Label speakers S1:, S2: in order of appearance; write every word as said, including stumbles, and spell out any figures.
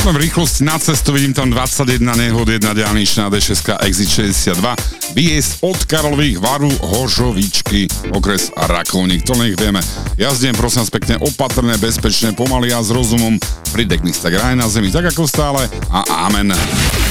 S1: Ideme v rýchlosti na cestu, vidím tam dvadsaťjeden nehod, jedna diaľničná dé šesť Exit šesťdesiatdva, výjezd od Karlových Varu, Hožovičky, okres Rakovník, to nech vieme. Jazdiem, prosím vás pekne, opatrné, bezpečné, pomaly a s rozumom, pridek nech tak ráj na zemi, tak ako stále a amen.